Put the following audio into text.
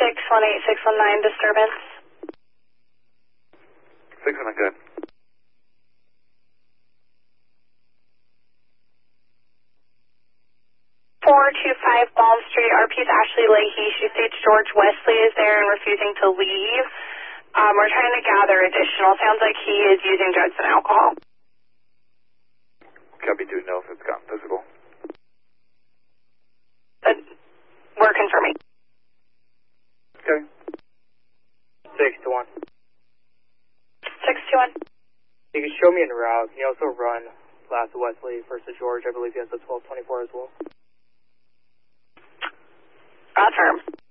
619 disturbance. 619, good. 425 Balm Street, RP's Ashley Leahy. She states George Wesley is there and refusing to leave. We're trying to gather additional. Sounds like he is using drugs and alcohol. Copy 2, no, if it's gotten physical. We're confirming. Okay. 621. 621. You can show me en route. Can you also run last Wesley versus George? I believe he has a 1224 as well. Confirm.